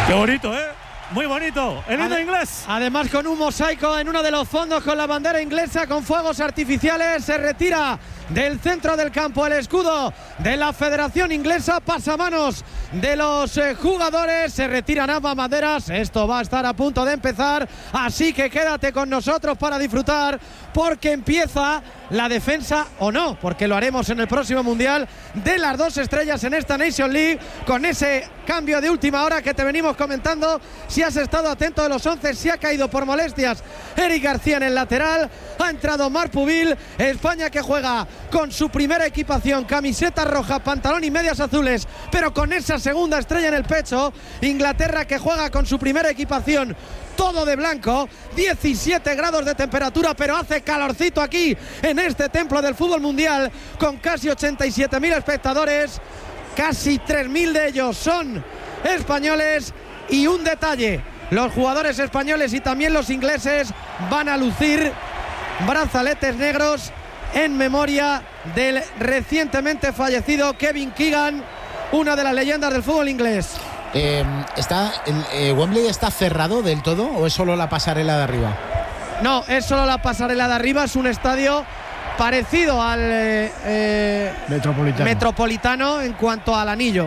Qué bonito, ¿eh? Muy bonito, el himno inglés. Además, con un mosaico en uno de los fondos con la bandera inglesa, con fuegos artificiales, se retira del centro del campo el escudo de la Federación Inglesa, pasamanos de los jugadores, se retiran ambas banderas. Esto va a estar a punto de empezar, así que quédate con nosotros para disfrutar, porque empieza la defensa, o no, porque lo haremos en el próximo Mundial, de las 2 estrellas en esta Nation League, con ese cambio de última hora que te venimos comentando. Si has estado atento de los 11, si ha caído por molestias Eric García en el lateral, ha entrado Marc Pubil. España que juega con su primera equipación, camiseta roja, pantalón y medias azules, pero con esa segunda estrella en el pecho. Inglaterra que juega con su primera equipación, todo de blanco, 17 grados de temperatura, pero hace calorcito aquí en este templo del fútbol mundial, con casi 87.000 espectadores, casi 3.000 de ellos son españoles. Y un detalle, los jugadores españoles y también los ingleses van a lucir brazaletes negros en memoria del recientemente fallecido Kevin Keegan, una de las leyendas del fútbol inglés. ¿Wembley está cerrado del todo o es solo la pasarela de arriba? No, es solo la pasarela de arriba, es un estadio parecido al Metropolitano en cuanto al anillo.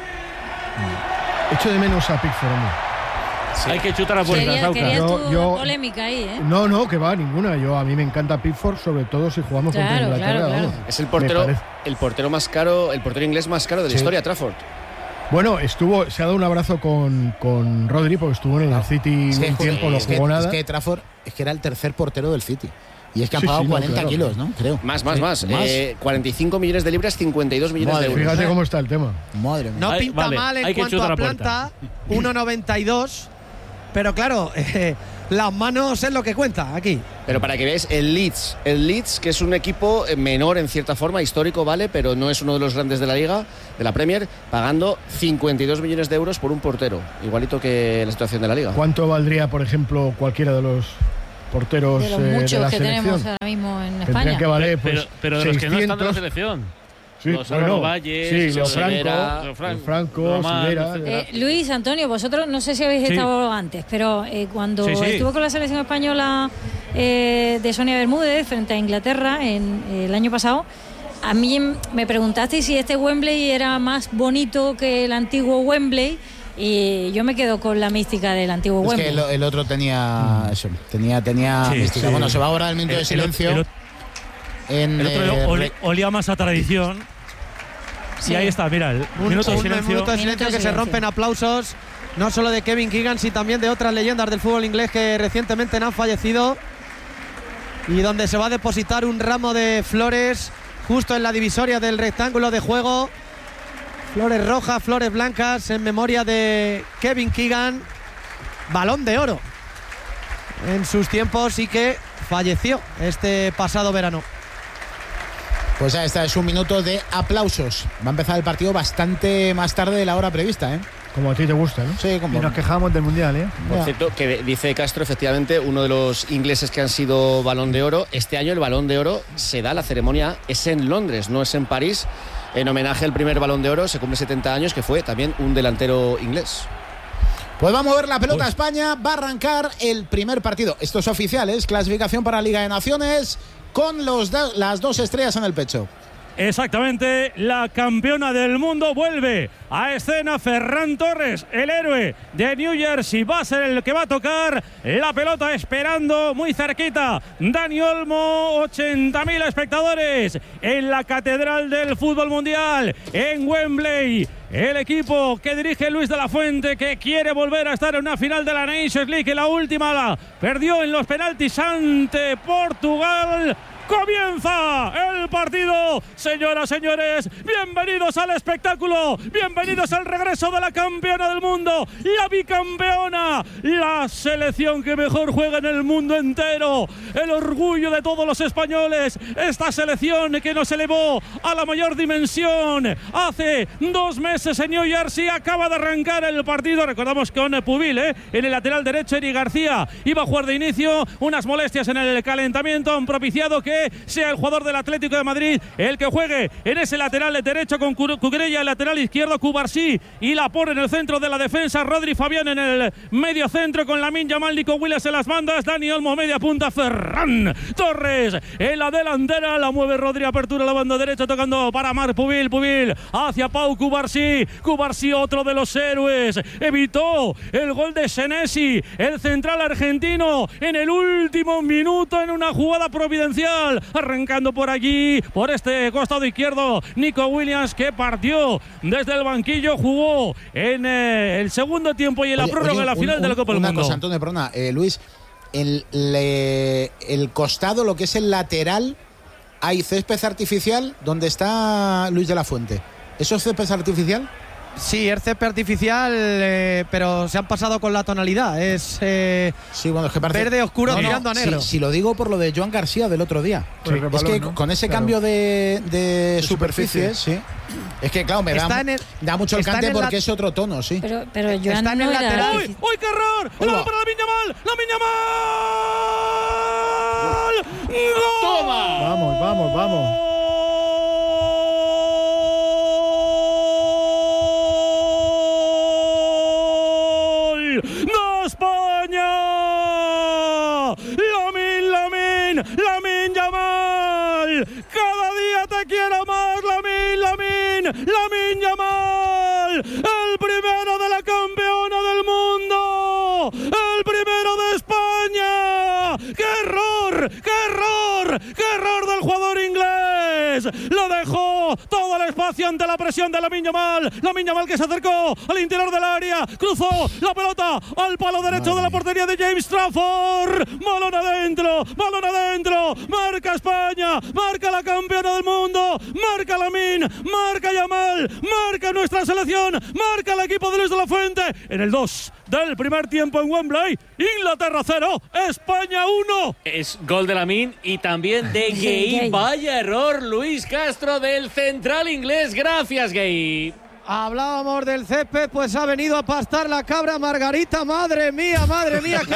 Echo de menos a Pickford, hombre. Sí. Hay que chutar a puertas. Querías tu polémica ahí, ¿eh? No, que va, ninguna. A mí me encanta Pickford, sobre todo si jugamos contra Inglaterra. Claro. Es el portero más caro, el portero inglés más caro de la historia, Trafford. Bueno, se ha dado un abrazo con Rodri, porque estuvo en el City un tiempo, no jugó nada. Es que Trafford era el tercer portero del City. Y es que han pagado 40 kilos, ¿no? Creo. Más. 45 millones de libras, 52 millones de euros. Fíjate cómo está el tema. Madre mía. No pinta mal en cuanto a planta, 1,92. Pero claro, las manos es lo que cuenta aquí. Pero para que veáis, el Leeds, que es un equipo menor en cierta forma, histórico, vale, pero no es uno de los grandes de la Liga, de la Premier, pagando 52 millones de euros por un portero, igualito que la situación de la Liga. ¿Cuánto valdría, por ejemplo, cualquiera de los porteros de los muchos de la que selección? Tenemos ahora mismo en España? Tendrían que valer, pues, pero de 600, los que no están de la selección. Sí, los Álvaro Valles, los Franco, Silvera. Luis, Antonio, vosotros no sé si habéis estado antes, pero cuando estuvo con la selección española de Sonia Bermúdez frente a Inglaterra el año pasado, a mí me preguntasteis si este Wembley era más bonito que el antiguo Wembley, y yo me quedo con la mística del antiguo Wembley. Es que el otro tenía eso, tenía mística. Sí. Bueno, se va ahora el minuto de silencio. El otro olía más a tradición. Sí. Y ahí está, mira, el minuto de silencio. Minuto de silencio que se rompen aplausos, no solo de Kevin Keegan, sino también de otras leyendas del fútbol inglés que recientemente han fallecido. Y donde se va a depositar un ramo de flores justo en la divisoria del rectángulo de juego. Flores rojas, flores blancas, en memoria de Kevin Keegan, Balón de Oro en sus tiempos, y que falleció este pasado verano. Pues ya está, es un minuto de aplausos. Va a empezar el partido bastante más tarde de la hora prevista, ¿eh? Como a ti te gusta, ¿no? Sí, como. Y nos quejamos del Mundial, ¿eh? Por cierto, que dice Castro, efectivamente, uno de los ingleses que han sido Balón de Oro. Este año el Balón de Oro se da, la ceremonia es en Londres, no es en París. En homenaje al primer Balón de Oro, se cumple 70 años, que fue también un delantero inglés. Pues va a mover la pelota España, va a arrancar el primer partido. Esto es oficial, es clasificación para Liga de Naciones, con las 2 estrellas en el pecho. Exactamente, la campeona del mundo vuelve a escena. Ferran Torres, el héroe de New Jersey, va a ser el que va a tocar la pelota, esperando muy cerquita Dani Olmo. 80.000 espectadores en la catedral del fútbol mundial en Wembley. El equipo que dirige Luis de la Fuente, que quiere volver a estar en una final de la Nations League, que la última la perdió en los penaltis ante Portugal. Comienza el partido, señoras, señores, bienvenidos al espectáculo, bienvenidos al regreso de la campeona del mundo, la bicampeona, la selección que mejor juega en el mundo entero, el orgullo de todos los españoles, esta selección que nos elevó a la mayor dimensión hace 2 meses en New Jersey. Acaba de arrancar el partido, recordamos con Pubil, en el lateral derecho. Eric García iba a jugar de inicio, unas molestias en el calentamiento han propiciado que que sea el jugador del Atlético de Madrid el que juegue en ese lateral derecho con Cucurella, el lateral izquierdo Cubarsí y Laporte en el centro de la defensa, Rodri Fabián en el medio centro con Lamine Yamal, Nico Williams en las bandas, Dani Olmo media punta, Ferran Torres en la delantera, la mueve Rodri, apertura a la banda derecha tocando para Marc Pubil hacia Pau Cubarsí, otro de los héroes, evitó el gol de Senesi, el central argentino en el último minuto en una jugada providencial, arrancando por allí, por este costado izquierdo, Nico Williams, que partió desde el banquillo, jugó en el segundo tiempo y en la prórroga de la final de la Copa del Mundo. Una cosa, Antonio, perdona, Luis, el costado, lo que es el lateral, hay césped artificial donde está Luis de la Fuente. ¿Eso es césped artificial? Sí, es césped artificial, pero se han pasado con la tonalidad. Es sí, bueno, es que parece verde oscuro tirando a negro. Si lo digo por lo de Joan García del otro día. Sí, es que con ese cambio de superficie, sí. Es que, claro, da mucho el cante porque es otro tono, sí. Pero Joan está en el lateral. ¡Uy, qué error! ¡La para Lamine Yamal! ¡Gol! ¡Toma! Vamos. Lamine Yamal, cada día te quiero más, Lamine Yamal, el primero de la campeona del mundo, el primero de España. ¡Qué error del jugador inglés! Lo dejó todo el espacio ante la presión de Lamine Yamal que se acercó al interior del área, cruzó la pelota al palo derecho de la portería de James Trafford. Balón adentro, marca España, marca la campeona del mundo, marca Lamine, marca Yamal, marca nuestra selección, marca el equipo de Luis de la Fuente en el 2 del primer tiempo en Wembley. Inglaterra 0, España 1. Es gol de Lamine y también de Gueye. Vaya error, Luis Castro, del central inglés. Gracias, Gueye. Hablábamos del césped, pues ha venido a pastar la cabra Margarita. Madre mía, qué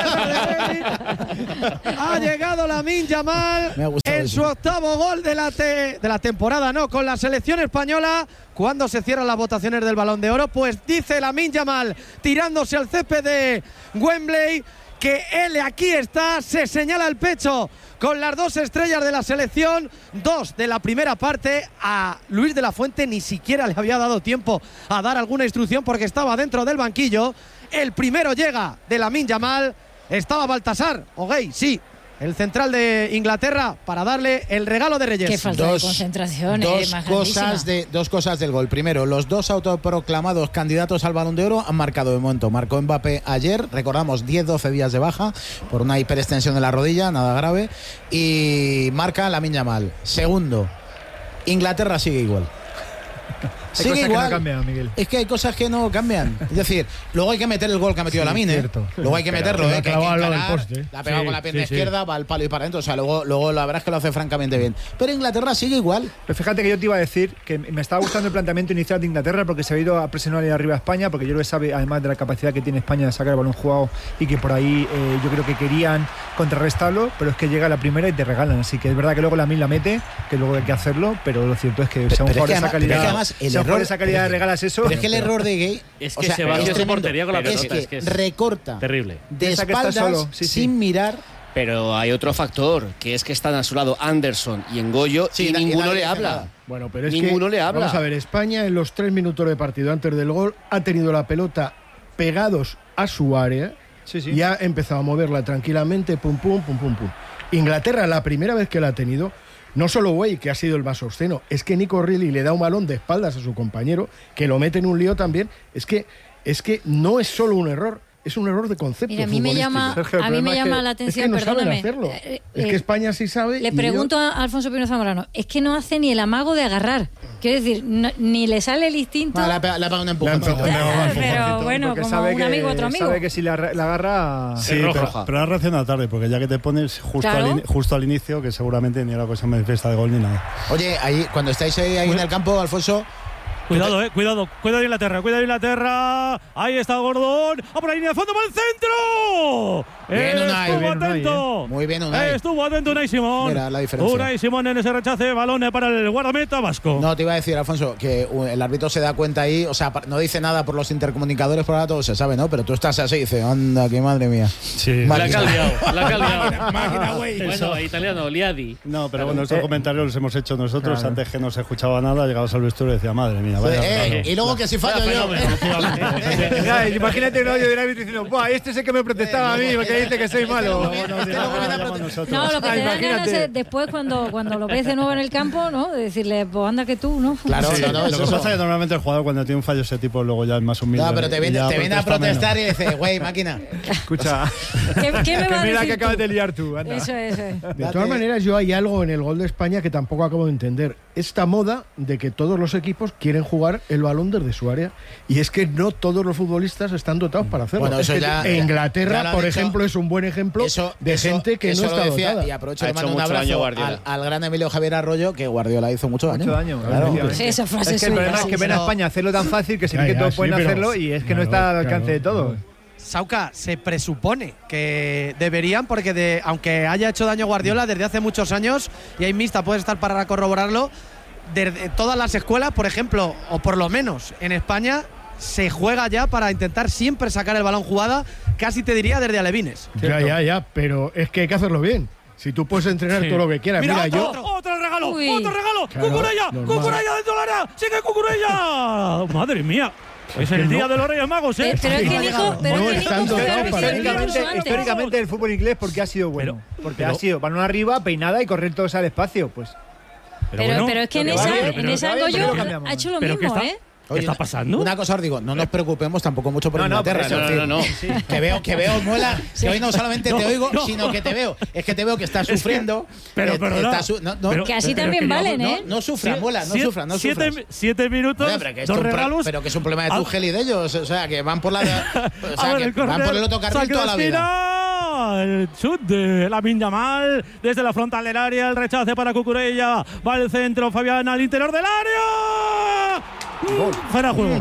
ha llegado Lamine Yamal en su octavo gol de la temporada, con la selección española. Cuando se cierran las votaciones del Balón de Oro, pues dice Lamine Yamal, tirándose al césped de Wembley, que él aquí está, se señala el pecho con las 2 estrellas de la selección, 2 de la primera parte. A Luis de la Fuente ni siquiera le había dado tiempo a dar alguna instrucción porque estaba dentro del banquillo. El primero llega de Lamine Yamal, estaba Baltasar, o Gueye, sí, el central de Inglaterra, para darle el regalo de Reyes. Qué falta de concentración. Dos cosas del gol. Primero, los 2 autoproclamados candidatos al Balón de Oro han marcado de momento. Marcó Mbappé ayer, recordamos, 10-12 días de baja por una hiperextensión de la rodilla, nada grave, y marca Lamine Yamal. Segundo, Inglaterra sigue igual. Sigue igual. Que no cambian, Miguel. Es que hay cosas que no cambian. Es decir, luego hay que meter el gol que ha metido Lamine. Luego hay que meterlo. La ha pegado con la pierna izquierda, va al palo y para adentro. O sea, luego la verdad es que lo hace francamente bien. Pero Inglaterra sigue igual. Pero fíjate que yo te iba a decir que me estaba gustando el planteamiento inicial de Inglaterra porque se ha ido a presionar ahí arriba a España, porque yo creo que sabe, además de la capacidad que tiene España de sacar el balón jugado, y que por ahí yo creo que querían contrarrestarlo, pero es que llega la primera y te regalan. Así que es verdad que luego Lamine la mete, que luego hay que hacerlo, pero lo cierto es que sea un jugador de esa calidad. Por esa calidad regalas eso. Pero es que el error de Gueye es que se va hacia su portería con la pelota. Es que recorta terrible de espaldas solo, sin mirar. Pero hay otro factor, que es que están a su lado Anderson y Ngoyo, y ninguno le habla. Bueno, pero es ninguno le habla. Vamos a ver, España en los 3 minutos de partido antes del gol ha tenido la pelota pegados a su área y ha empezado a moverla tranquilamente, pum. Inglaterra, la primera vez que la ha tenido, no solo Gueye, que ha sido el más obsceno, es que Nico Reilly le da un balón de espaldas a su compañero, que lo mete en un lío también. Es que no es solo un error, es un error de concepto. Mira, a mí me llama la atención, es que no perdóname. Saben hacerlo. Es que España sí sabe. Le pregunto a Alfonso Pino Zamorano, es que no hace ni el amago de agarrar. Quiero decir, ni le sale el instinto. Le paga un empujón. Pero bueno, como un amigo, otro amigo. Sabe que si la agarra sí, pero ha reaccionado tarde, porque ya que te pones justo al inicio, que seguramente ni era cosa manifiesta de gol ni nada. Oye, ahí cuando estáis ahí en el campo, Alfonso, Cuidado, cuidado Inglaterra. Ahí está Gordon. Por la línea de fondo, va al centro. Bien, Estuvo atento. Muy bien, Unai. Estuvo atento Unai Simón. Mira la diferencia. Unai Simón en ese rechace, balón para el guardameta vasco. No, te iba a decir, Alfonso, que el árbitro se da cuenta ahí, o sea, no dice nada por los intercomunicadores, por ahora todo se sabe, ¿no? Pero tú estás así y dices, anda, qué madre mía. Sí. La caldeado. Máquina, güey. Bueno, italiano, liadi. No, pero bueno, estos comentarios los hemos hecho nosotros. Claro. Antes que no se escuchaba nada, llegabas al vestuario y decía, madre mía, vaya. Y luego que si fallo yo. Imagínate el audio del árbitro diciendo, ¡buah! Este es el que me protestaba a mí porque dice que soy malo. No, lo que te da ganas es después cuando lo ves de nuevo en el campo, ¿no? De decirle, pues anda que tú, ¿no? Claro, sí, no, lo que pasa es que normalmente el jugador cuando tiene un fallo ese tipo luego ya es más humilde. No, pero te viene a protestar menos. Y dice, güey, máquina. Escucha, ¿Qué me va a mira decir que acabas tú? de liar tú. Anda. Eso es. De todas maneras, yo hay algo en el gol de España que tampoco acabo de entender. Esta moda de que todos los equipos quieren jugar el balón desde su área. Y es que no todos los futbolistas están dotados para hacerlo. Bueno, eso ya, Inglaterra, por ejemplo, es un buen ejemplo de gente que no está dotada. Y aprovecho de mandar un abrazo al gran Emilio Javier Arroyo, que Guardiola hizo mucho daño. Claro. Sí, esa frase es que el problema es que ven a España hacerlo tan fácil que se cree que todos pueden hacerlo y es que no está al alcance de todos. Sauca, se presupone que deberían, porque aunque haya hecho daño Guardiola desde hace muchos años, y hay mixta, puede estar para corroborarlo, de todas las escuelas, por ejemplo, o por lo menos en España, se juega ya para intentar siempre sacar el balón jugada, casi te diría desde alevines. Ya, pero es que hay que hacerlo bien. Si tú puedes entrenar todo lo que quieras. Mira, otro regalo. Claro, Cucurella dentro del área. Sigue Cucurella. Madre mía. Es el día de los Reyes Magos, ¿eh? Pero es que Nico, históricamente el fútbol inglés, porque ha sido bueno. Porque ha sido balón arriba, peinada y correr todos al espacio, pues. Pero es que en esa Goyo ha hecho lo mismo, ¿eh? ¿Qué está pasando? Una cosa os digo, no nos preocupemos tampoco mucho por Inglaterra. No. Que veo, Muela, que hoy no solamente te oigo, sino que te veo. Es que te veo que estás sufriendo. Pero que así también valen, ¿eh? No sufra, Muela, no sufra. 7 minutos, dos regalos. Pero que es un problema de Tuchel y de ellos. O sea, que van por la. O sea, que van por el otro carril toda la vida. El chut de Lamine Yamal desde la frontal del área, el rechace para Cucurella, va al centro, Fabián al interior del área. Fuera de juego.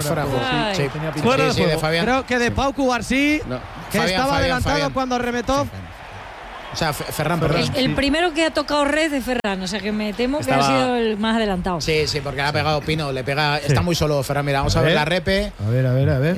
Sí, de Fabián. Creo que de Pau Cubarsí, que estaba adelantado cuando remetó. O sea, Ferran. El primero que ha tocado red de Ferran, o sea que me temo que ha sido el más adelantado. Sí, porque le ha pegado Pino, le pega. Está muy solo Ferran. Mira, vamos a ver la repe. A ver.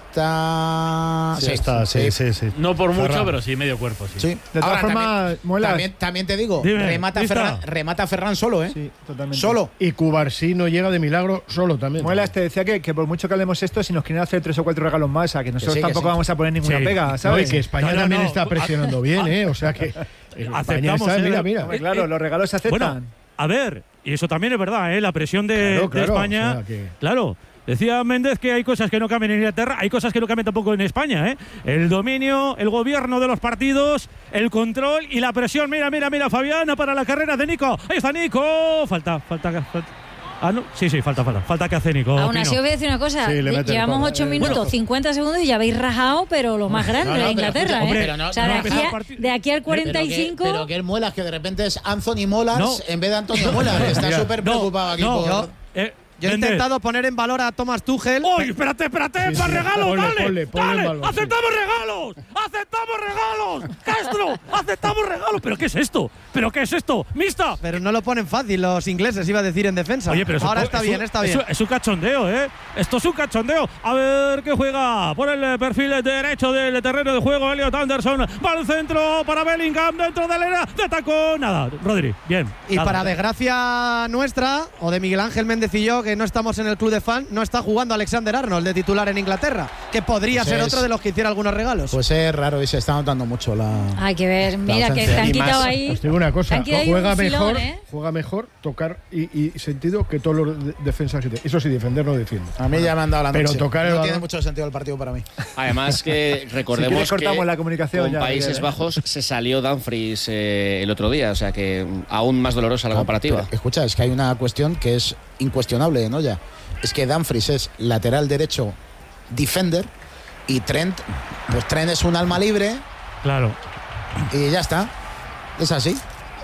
Está. Sí. No por mucho, pero sí medio cuerpo. Sí. De todas formas, también te digo, dime, remata Ferran solo, ¿eh? Sí, totalmente. Solo. Y Cubarsí no llega de milagro solo también. Muelas te decía que por mucho que hablemos esto, si nos quieren hacer 3 o 4 regalos más, a que nosotros tampoco vamos a poner ninguna pega, ¿sabes? No, y que España también está presionando bien, ¿eh? O sea que aceptamos, mira. Claro, los regalos se aceptan. Bueno, a ver, y eso también es verdad, ¿eh? La presión de España. O sea Claro. Decía Méndez que hay cosas que no cambian en Inglaterra, hay cosas que no cambian tampoco en España, ¿eh? El dominio, el gobierno de los partidos, el control y la presión. Mira, Fabiana para la carrera de Nico. Ahí está Nico. Falta. Ah, no. Sí, falta. Falta que hace Nico. Aún así os voy a decir una cosa. Llevamos 8 minutos, 50 segundos y ya habéis rajado, pero lo más grande de Inglaterra, ¿eh? O sea, de aquí al 45. Pero que el Muelas, que de repente es Anthony Molas en vez de Antonio Molas. Está súper preocupado aquí por. Yo he intentado poner en valor a Thomas Tuchel. ¡Uy, espérate! ¡Para regalos! ¡Dale! ¡Aceptamos regalos! ¡Castro! ¡Aceptamos regalos! ¿Pero qué es esto? ¡Mixta! Pero no lo ponen fácil los ingleses, iba a decir en defensa. Oye, pero ahora está bien. Es un cachondeo, ¿eh? Esto es un cachondeo. A ver qué juega por el perfil derecho del terreno de juego. Elliot Anderson va al centro para Bellingham dentro del área de tacón. Nada, Rodri, bien. Y para desgracia nuestra, o de Miguel Ángel Méndez y yo, que no estamos en el club de fan, no está jugando Alexander Arnold de titular en Inglaterra, que podría ser otro de los que hiciera algunos regalos. Pues es raro y se está notando mucho la. Hay que ver, mira que te han quitado ahí. Os digo una cosa, juega mejor tocar y sentido que todos los defensas. Eso sí, defender no defiende. A mí ya me han dado la noche. Pero tocar no tiene mucho sentido el partido para mí. Además que recordemos si cortamos la comunicación con Países Bajos se salió Dumfries el otro día, o sea que aún más dolorosa la comparativa. Pero, escucha, es que hay una cuestión que es incuestionable, ¿no? Ya es que Dumfries es lateral derecho defender y Trent es un alma libre. Claro. Y ya está. Es así.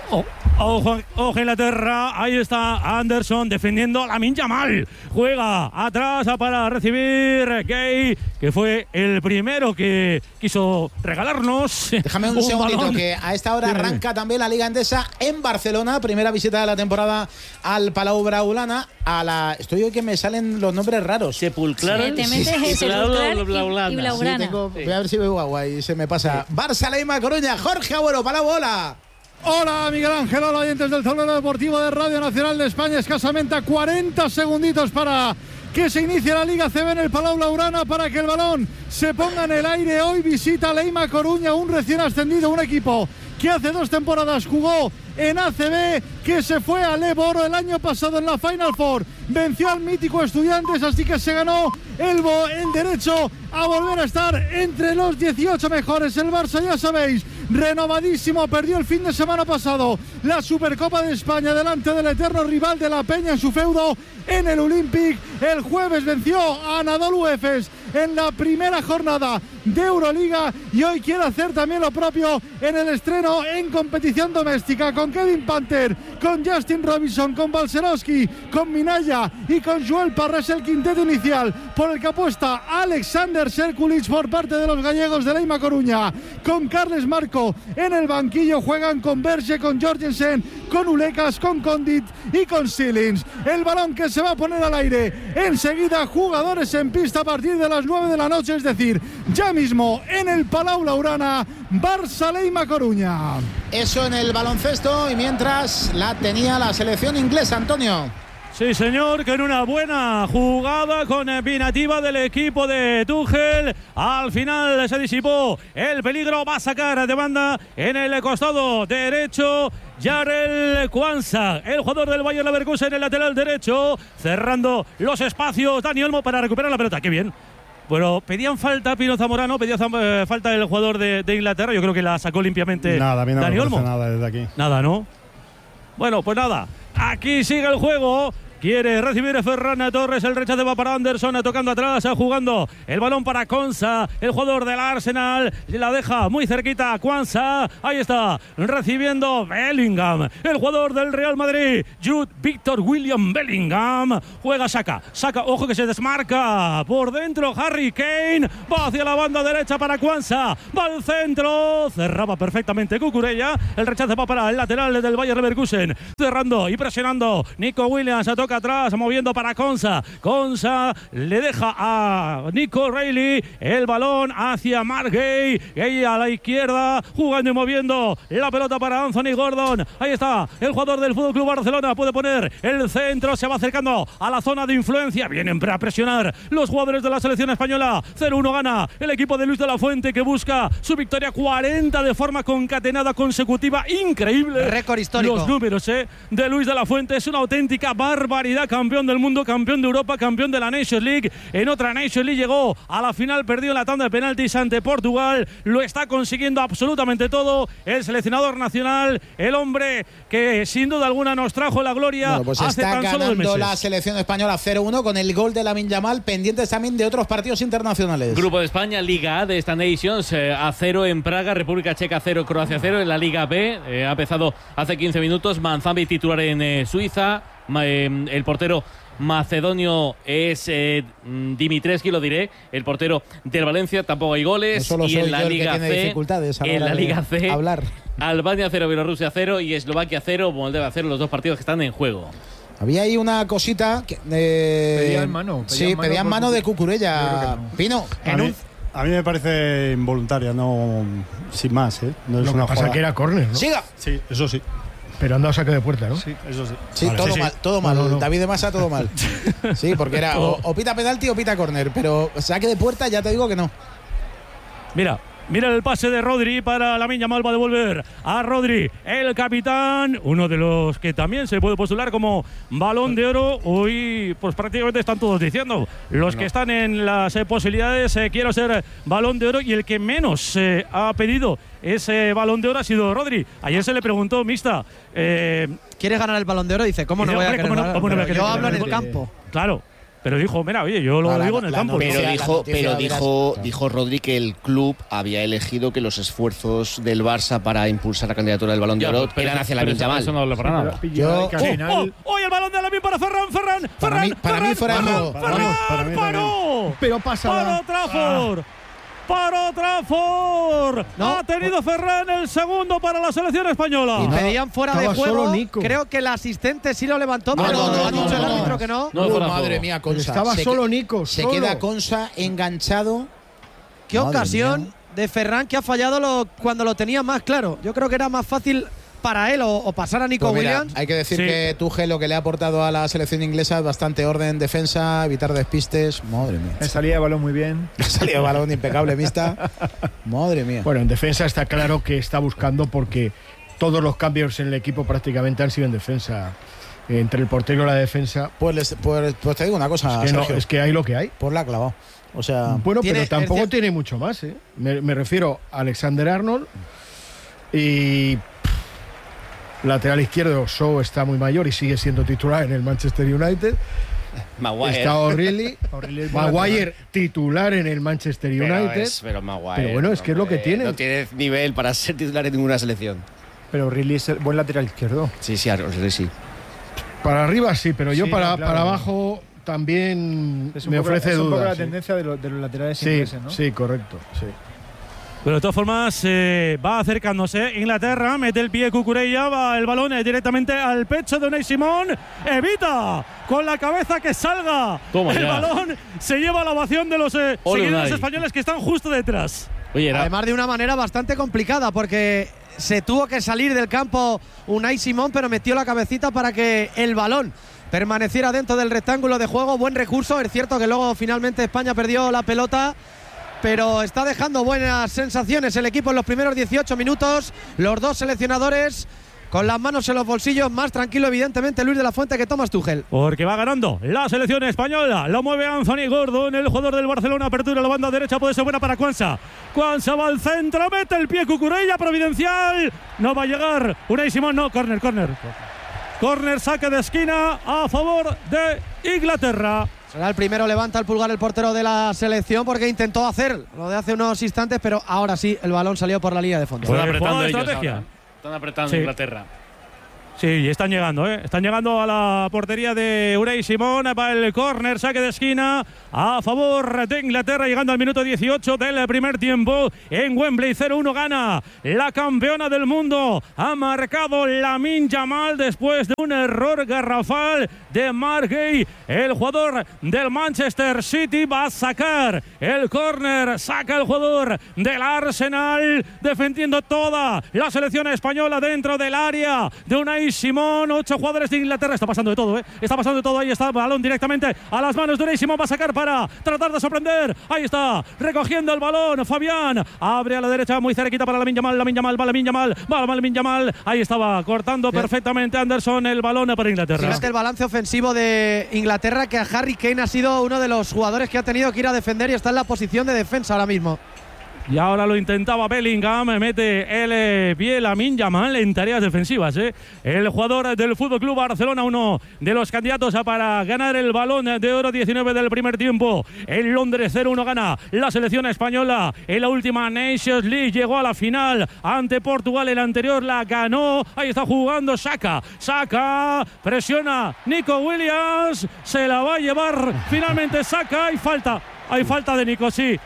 Ojo Inglaterra, ahí está Anderson defendiendo a Lamine Yamal. Juega atrás para recibir Gay, que fue el primero que quiso regalarnos. Déjame un segundito, balón. Que a esta hora arranca también la Liga Endesa en Barcelona. Primera visita de la temporada al Palau Blaugrana. Estoy hoy que me salen los nombres raros. Sepulcral. Te metes Sepulcral y Blaugrana. Sí, voy a ver si veo agua y se me pasa. Barça, Leima, Coruña, Jorge Agüero, Palau, hola. Hola Miguel Ángel, hola oyentes del tablero deportivo de Radio Nacional de España. Escasamente a 40 segunditos para que se inicie la Liga CB en el Palau Blaugrana, para que el balón se ponga en el aire. Hoy visita Leima Coruña, un recién ascendido, un equipo que hace 2 temporadas jugó en ACB, que se fue al Eboro el año pasado en la Final Four, venció al mítico Estudiantes, así que se ganó el derecho a volver a estar entre los 18 mejores. El Barça, ya sabéis, renovadísimo, perdió el fin de semana pasado la Supercopa de España delante del eterno rival de la Peña en su feudo en el Olympic. El jueves venció a Anadolu Efes en la primera jornada de Euroliga y hoy quiere hacer también lo propio en el estreno en competición doméstica, con Kevin Panther, con Justin Robinson, con Balcerowski, con Minaya y con Joel Parres, el quinteto inicial por el que apuesta Alexander Serkulic por parte de los gallegos de Leima Coruña. Con Carles Marco en el banquillo juegan con Berge, con Jorgensen, con Ulecas, con Condit y con Silins. El balón que se va a poner al aire enseguida, jugadores en pista a partir de las 9 de la noche, es decir, ya mismo en el Palau Blaugrana, Barça Leima Coruña. Eso en el baloncesto, y mientras la tenía la selección inglesa, Antonio. Sí, señor, que en una buena jugada combinativa del equipo de Tuchel, al final se disipó el peligro. Va a sacar de banda en el costado derecho Jarell Quansah, el jugador del Bayer Leverkusen, en el lateral derecho, cerrando los espacios Dani Olmo para recuperar la pelota. ¡Qué bien! Bueno, pedían falta Pino Zamorano, pedía falta el jugador de Inglaterra. Yo creo que la sacó limpiamente Dani Olmo. Nada desde aquí. Nada, ¿no? Bueno, pues nada, aquí sigue el juego. Quiere recibir Ferran Torres, el rechace va para Anderson, tocando atrás, jugando el balón para Quansah, el jugador del Arsenal, la deja muy cerquita a Quansah, ahí está, recibiendo Bellingham, el jugador del Real Madrid, Jude Victor William Bellingham, juega saca, ojo que se desmarca, por dentro Harry Kane, va hacia la banda derecha para Quansah, va al centro, cerraba perfectamente Cucurella, el rechace va para el lateral del Bayer Leverkusen, cerrando y presionando Nico Williams, toca atrás, moviendo para Quansah le deja a Nico Reilly el balón hacia Mark Gay a la izquierda, jugando y moviendo la pelota para Anthony Gordon, ahí está el jugador del FC Barcelona, puede poner el centro, se va acercando a la zona de influencia, vienen para presionar los jugadores de la selección española. 0-1 gana el equipo de Luis de la Fuente, que busca su victoria 40 de forma concatenada consecutiva, increíble, récord histórico. Los números de Luis de la Fuente, es una auténtica barbaridad. Campeón del mundo, campeón de Europa, campeón de la Nations League. En otra Nations League llegó a la final, perdió en la tanda de penaltis ante Portugal. Lo está consiguiendo absolutamente todo el seleccionador nacional, el hombre que sin duda alguna nos trajo la gloria. Bueno, pues hace está tan solo 2 meses. ganando la selección española 0-1 con el gol de Lamine Yamal, pendientes también de otros partidos internacionales. Grupo de España, Liga A de esta Nations, a 0 en Praga, República Checa 0, Croacia 0. En la Liga B ha empezado hace 15 minutos, Manzambi titular en Suiza. El portero macedonio es Dimitrescu, lo diré, el portero del Valencia. Tampoco hay goles. No y en la Liga C, hablar. Albania 0, Bielorrusia 0 y Eslovaquia 0, Moldavia 0, los 2 partidos que están en juego. Había ahí una cosita que, pedían mano. Pedían mano de Cucurella. No. Pino, a mí me parece involuntaria, no, sin más, ¿eh? No es lo una que pasa que era córner, ¿no? ¡Siga! Sí, eso sí. Pero han dado saque de puerta, ¿no? Sí, eso sí. Sí, vale, todo mal, todo mal. No. David de Masa, todo mal. Sí, porque era o pita penalti o pita córner, pero saque de puerta ya te digo que no. Mira el pase de Rodri para Lamine Yamal, va a devolver a Rodri, el capitán, uno de los que también se puede postular como Balón de Oro. Hoy pues prácticamente están todos diciendo, los que están en las posibilidades, quiero ser Balón de Oro, y el que menos ha pedido ese Balón de Oro ha sido Rodri. Ayer se le preguntó, Mista, ¿quieres ganar el Balón de Oro? Dice, ¿cómo no voy a querer ganar? Yo hablo en el campo. Claro. pero dijo, mira, oye, yo lo digo en el campo. Pero dijo Rodri que el club había elegido que los esfuerzos del Barça para impulsar la candidatura del Balón de Oro eran hacia Lamine Yamal. Eso no hablo para nada. ¡Oh, el balón de Lamine para Ferran! Para mí fuera de juego. ¡Paró! Pero pasa. ¡Para Trafford! No. Ha tenido Ferran el segundo para la selección española. Y pedían fuera de juego. Creo que el asistente sí lo levantó, pero ha dicho el árbitro que no. Madre mía, Consa. Estaba solo Nico. Se queda Consa enganchado. Qué ocasión de Ferran que ha fallado cuando lo tenía más claro. Yo creo que era más fácil para él o pasar a Nico Williams. Hay que decir que Tuchel lo que le ha aportado a la selección inglesa es bastante orden, defensa, evitar despistes. Madre mía. Salida de balón muy bien. Salida de balón impecable, mista. Madre mía. Bueno, en defensa está claro que está buscando, porque todos los cambios en el equipo prácticamente han sido en defensa. Entre el portero y la defensa. Pues te digo una cosa, Sergio. Es que hay lo que hay. Pues la ha clavado. O sea, bueno, pero tampoco tiene mucho más, ¿eh? Me refiero a Alexander Arnold y lateral izquierdo. Shaw está muy mayor y sigue siendo titular en el Manchester United. Maguire. Está O'Reilly. Maguire titular en el Manchester United. Pero Maguire. Pero bueno, es que es lo que tiene. No tiene nivel para ser titular en ninguna selección. Pero O'Reilly es el buen lateral izquierdo. Sí, O'Reilly sí. Para arriba sí, pero yo para abajo también me ofrece dudas. Es un poco la tendencia de los laterales ingleses, ¿no? Sí, correcto. Sí. Pero de todas formas va acercándose Inglaterra, mete el pie Cucurella, va el balón directamente al pecho de Unai Simón, evita con la cabeza que salga. El balón se lleva la ovación de los seguidores españoles que están justo detrás. Además de una manera bastante complicada, porque se tuvo que salir del campo Unai Simón, pero metió la cabecita para que el balón permaneciera dentro del rectángulo de juego. Buen recurso, es cierto que luego finalmente España perdió la pelota, pero está dejando buenas sensaciones el equipo en los primeros 18 minutos. Los dos seleccionadores con las manos en los bolsillos, más tranquilo evidentemente Luis de la Fuente que Thomas Tuchel. Porque va ganando la selección española, lo mueve Anthony Gordon, el jugador del Barcelona, apertura a la banda derecha, puede ser buena para Quansah. Quansah va al centro, mete el pie Cucurella, providencial, no va a llegar Unai Simón, no, córner, saque de esquina a favor de Inglaterra. Será el primero, levanta el pulgar el portero de la selección, porque intentó hacer lo de hace unos instantes, pero ahora sí el balón salió por la línea de fondo. Están apretando estrategia. Están apretando Inglaterra. Sí, y están llegando, Están llegando a la portería de Unai Simón para el córner, saque de esquina a favor de Inglaterra, llegando al minuto 18 del primer tiempo en Wembley. 0-1 gana la campeona del mundo. Ha marcado Lamine Yamal después de un error garrafal de Marc Guéhi. El jugador del Manchester City va a sacar el córner, saca el jugador del Arsenal, defendiendo toda la selección española dentro del área de Unai Simón. 8 jugadores de Inglaterra. Está pasando de todo, Está pasando de todo. Ahí está el balón directamente a las manos de Unai Simón. Va a sacar para tratar de sorprender. Ahí está, recogiendo el balón Fabián. Abre a la derecha, muy cerquita para Lamine Yamal. Ahí estaba cortando perfectamente Anderson el balón para Inglaterra. Fíjate el balance ofensivo de Inglaterra, que a Harry Kane ha sido uno de los jugadores que ha tenido que ir a defender y está en la posición de defensa ahora mismo. Y ahora lo intentaba Bellingham, mete el pie Lamine Yamal en tareas defensivas. El jugador del FC Barcelona, uno de los candidatos para ganar el Balón de Oro, 19 del primer tiempo. En Londres 0-1 gana la selección española. En la última Nations League llegó a la final ante Portugal, el anterior la ganó. Ahí está jugando Saka, presiona Nico Williams, se la va a llevar finalmente Saka. Hay falta de Nico, sí.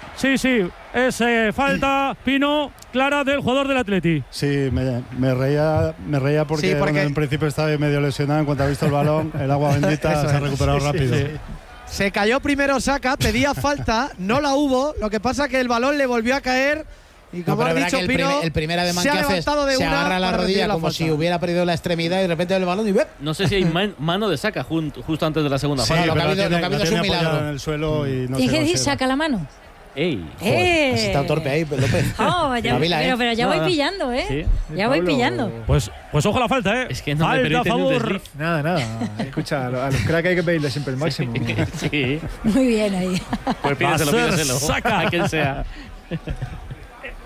Es falta, Pino, clara del jugador del Atleti. Sí, me reía porque en principio estaba medio lesionado. En cuanto ha visto el balón, el agua bendita se ha recuperado rápido. Se cayó primero Saka, pedía falta, no la hubo. Lo que pasa que el balón le volvió a caer. Y como ha dicho Pino, el primer ademán que hace se agarra la rodilla como si hubiera perdido la extremidad y de repente el balón y ¡bep! No sé si hay mano de Saka justo antes de la segunda fase. Lo que ha habido es un milagro. En el suelo y no ¿y qué dice? Saca la mano. Has estado torpe ahí, López. Pero ya voy pillando, Sí. Ya voy pillando. Pues ojo la falta, Es que no falta a favor. Nada. Escucha, a los cracks hay que pedirle siempre el máximo. Sí. Muy bien ahí. Pues pídeselo. Saca a quien sea.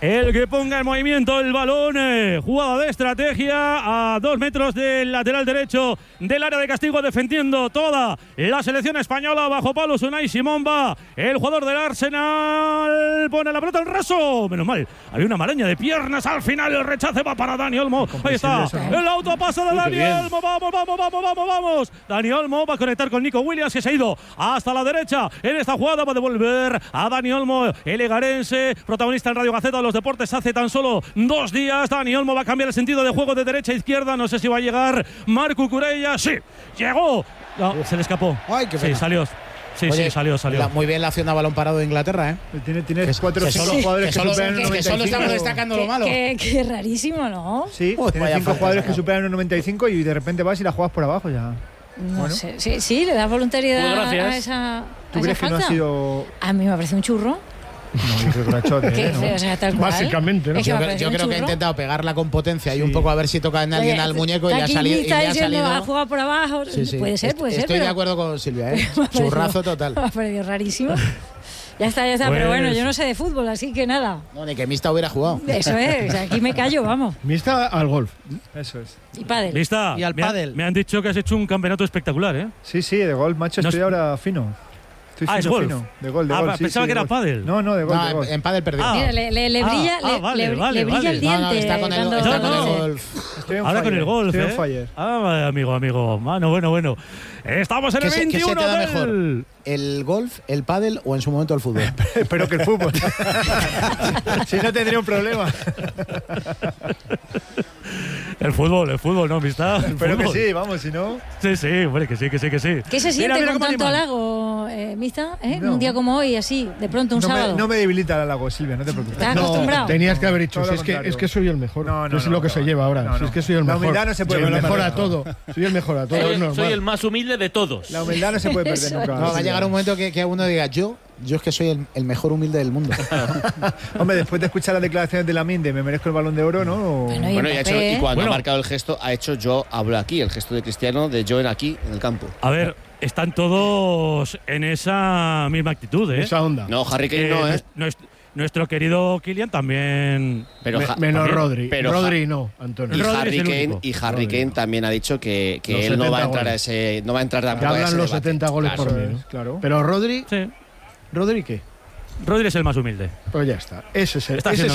el que ponga en movimiento el balón. Jugada de estrategia a 2 metros del lateral derecho del área de castigo, defendiendo toda la selección española. Bajo palo Unai Simón, va el jugador del Arsenal, pone la pelota al raso. Menos mal, había una maraña de piernas al final. El rechace va para Dani Olmo. Ahí está, el autopase de Dani Olmo. Vamos. Dani Olmo va a conectar con Nico Williams, que se ha ido hasta la derecha. En esta jugada va a devolver a Dani Olmo, el egarense, protagonista en Radio Gaceta de los Deportes hace tan solo 2 días. Dani Olmo va a cambiar el sentido de juego de derecha a izquierda. No sé si va a llegar Marco Cucurella. Sí, llegó. No, se le escapó. Ay, qué pena. Sí, salió. Oye, salió. Muy bien la acción a balón parado de Inglaterra, ¿eh? Tienes 4 o 5 jugadores que superan 1,95. Que solo estamos destacando lo malo. Qué rarísimo, ¿no? Sí, tienes 5 jugadores que superan 1,95 y de repente vas y la juegas por abajo ya. No sé. Sí, le das voluntariedad a esa. ¿Tú crees que no ha sido...? A mí me parece un churro. No, qué rachote, ¿no? O sea, tal cual. Básicamente, ¿no? Yo creo que ha intentado pegarla con potencia y un poco a ver si toca en alguien al muñeco y le ha salido. Ha jugado por abajo. Sí. Puede ser. Estoy de acuerdo con Silvia, ¿eh? Churrazo total. Me ha parecido rarísimo. Ya está. Pues, pero bueno, yo no sé de fútbol, así que nada. No, ni que Mista hubiera jugado. Eso es, aquí me callo, vamos. Mista al golf. Eso es. Y pádel. Lista. Y al pádel. Me han dicho que has hecho un campeonato espectacular, ¿eh? Sí, de golf, macho, estoy ahora fino. Es golf. Fino. De gol. Pensaba que era pádel. No, de gol. No, en pádel perdió. Mira, le brilla, le brilla el diente. No, está con el golf. Ahora con el golf, ¿eh? Amigo. Bueno. Estamos en el 21. ¿Qué se te da mejor? ¿El golf, el pádel o en su momento el fútbol? Espero que el fútbol. Si no tendría un problema. El fútbol, ¿no, amistad? Espero que sí, vamos, si no... Sí, hombre, que sí. ¿Qué se siente con tanto halago, Mista? No. Un día como hoy, así, de pronto, un sábado. No me debilita el halago, Silvia, no te preocupes. ¿Estás acostumbrado? Tenías que haber dicho, es que soy el mejor. No, es lo que se lleva ahora. Es que soy el mejor. La humildad no se puede perder. Soy el mejor a todo. Soy el más humilde de todos. La humildad no se puede perder nunca. Va a llegar un momento que uno diga, yo es que soy el mejor humilde del mundo. Hombre, después de escuchar las declaraciones de Lamine de me merezco el Balón de Oro, ¿no? Y cuando ha marcado el gesto, ha hecho yo hablo aquí, el gesto de Cristiano de yo en aquí, en el campo. A ver, están todos en esa misma actitud, ¿eh? Esa onda. No, Harry Kane no, ¿eh? Nuestro querido Kylian también. Pero menos Rodri. Pero Rodri no, Antonio. Y Harry Kane también ha dicho que él no va a entrar a ese. No va a entrar tampoco a ese hablan los 70 goles por mí. Claro. Pero Rodri. Sí. ¿Rodri qué? Rodri es el más humilde. Pues ya está. Ese es el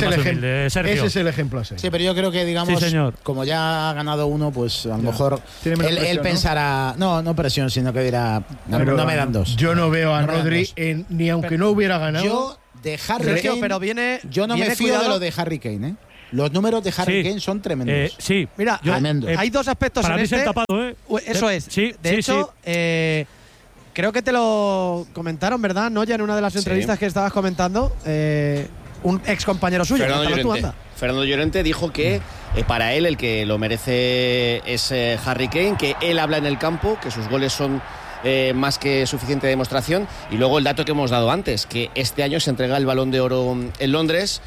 ejemplo a seguir. Sí, pero yo creo que, digamos, como ya ha ganado uno, pues a lo mejor él pensará, no presión, sino que dirá, no me dan dos. Yo no veo a Rodri ni aunque no hubiera ganado. Yo de Harry Kane, yo no me fío de lo de Harry Kane, ¿eh? Los números de Harry Kane son tremendos. Sí. Mira, hay dos aspectos para en mí este. Se han tapado, ¿eh? Eso es. Sí, de hecho, creo que te lo comentaron, ¿verdad? ¿No? Ya en una de las entrevistas que estabas comentando, un ex compañero suyo. Fernando Llorente dijo que para él el que lo merece es Harry Kane, que él habla en el campo, que sus goles son más que suficiente demostración. Y luego el dato que hemos dado antes, que este año se entrega el Balón de Oro en Londres,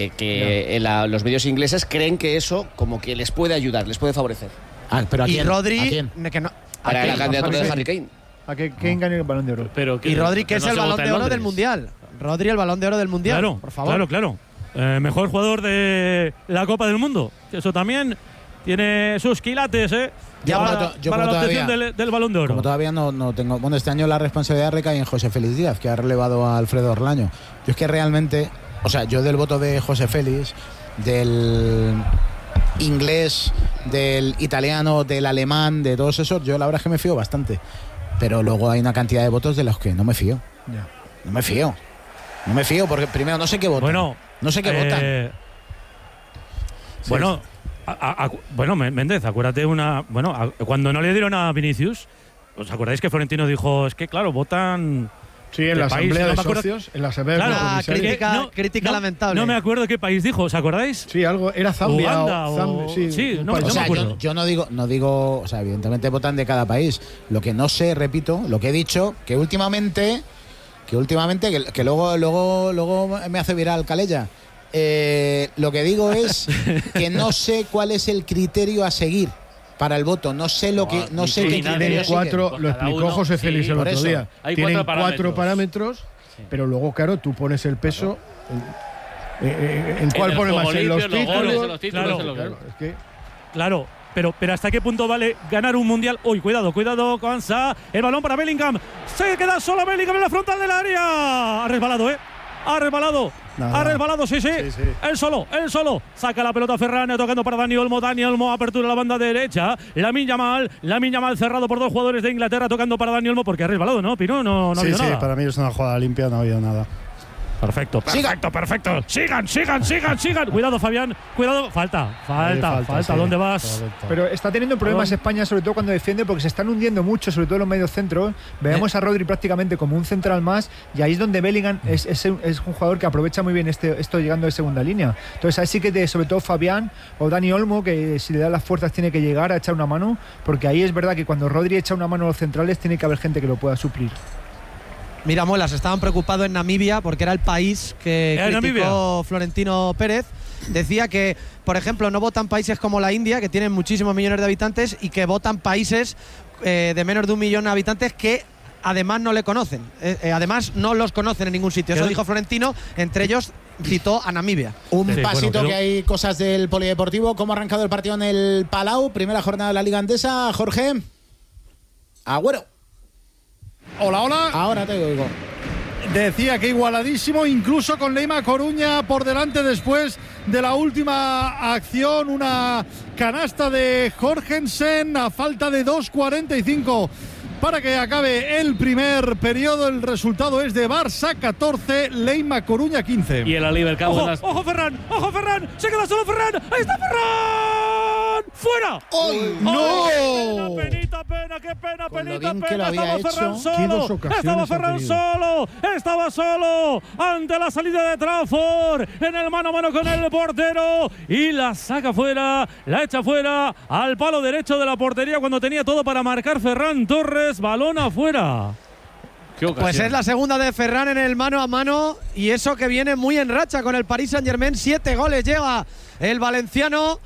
que los medios ingleses creen que eso como que les puede ayudar, les puede favorecer. ¿Pero a quién? Y Rodri, ¿a quién? Para la candidatura de Harry Kane. A que Kane gane el Balón de Oro. Y Rodri, que es el Balón de Oro del Mundial. Rodri, el Balón de Oro del Mundial, claro, por favor. Claro. Mejor jugador de la Copa del Mundo. Eso también tiene sus quilates, ¿eh? Para la obtención del Balón de Oro. Como todavía no tengo... Bueno, este año la responsabilidad recae en José Félix Díaz, que ha relevado a Alfredo Orlaño. Yo es que realmente... O sea, yo del voto de José Félix, del inglés, del italiano, del alemán, de todos esos, yo la verdad es que me fío bastante. Pero luego hay una cantidad de votos de los que no me fío. No me fío porque primero no sé qué votan. No sé qué votan. Bueno, Méndez, acuérdate cuando no le dieron a Vinicius, ¿os acordáis que Florentino dijo, es que claro, votan... Sí, en la asamblea de socios, en la asamblea crítica lamentable. No me acuerdo qué país dijo, ¿os acordáis? Sí, algo era Zambia no me acuerdo. Yo no digo, o sea, evidentemente votan de cada país. Lo que no sé, repito, lo que he dicho, que últimamente que luego me hace viral Calella. Lo que digo es que no sé cuál es el criterio a seguir para el voto. No sé qué criterio lo explicó José Félix el otro día. Tienen 4 parámetros, pero luego, claro, tú pones el peso. ¿En cuál pone más? ¿En los títulos? Claro. Pero ¿hasta qué punto vale ganar un mundial? Uy, cuidado, Kwanza. El balón para Bellingham. Se queda solo Bellingham en la frontal del área. Ha resbalado, Ha resbalado, sí. Él solo. Saca la pelota Ferran, tocando para Dani Olmo, apertura a la banda derecha. Lamine Yamal cerrado por dos jugadores de Inglaterra, tocando para Dani Olmo, porque ha resbalado, ¿no, Pino? No ha habido nada. Sí, para mí es una jugada limpia, no ha habido nada. Perfecto. Sigan. Cuidado, Fabián. Cuidado. Falta. Sí. ¿Dónde vas? Correcto. Pero está teniendo problemas España, sobre todo cuando defiende, porque se están hundiendo mucho, sobre todo los medios centros. Veamos a Rodri prácticamente como un central más, y ahí es donde Bellingham es un jugador que aprovecha muy bien esto llegando de segunda línea. Entonces ahí sí que sobre todo Fabián o Dani Olmo, que si le da las fuerzas tiene que llegar a echar una mano, porque ahí es verdad que cuando Rodri echa una mano a los centrales tiene que haber gente que lo pueda suplir. Mira, Muelas, estaban preocupados en Namibia porque era el país que criticó Florentino Pérez. Decía que, por ejemplo, no votan países como la India, que tienen muchísimos millones de habitantes, y que votan países de menos de 1 millón de habitantes que además no le conocen. Además no los conocen en ningún sitio. Eso dijo Florentino, entre ellos citó a Namibia. Un pasito que hay cosas del polideportivo. ¿Cómo ha arrancado el partido en el Palau? Primera jornada de la Liga Andesa. Jorge. Agüero. Hola. Ahora te oigo. Decía que igualadísimo, incluso con Leima Coruña por delante después de la última acción. Una canasta de Jorgensen a falta de 2:45 para que acabe el primer periodo. El resultado es de Barça 14, Leima Coruña 15. Y el Oliver Cabo. ¡Ojo, Ferran! Se queda solo Ferran. ¡Ahí está Ferran! ¡Fuera! ¡No! ¡Qué pena! Estaba Ferran solo. Estaba solo ante la salida de Trafford en el mano a mano con el portero, y la saca fuera, la echa fuera al palo derecho de la portería cuando tenía todo para marcar Ferran Torres. Balón afuera. Pues es la segunda de Ferran en el mano a mano, y eso que viene muy en racha con el Paris Saint-Germain. 7 goles llega el valenciano.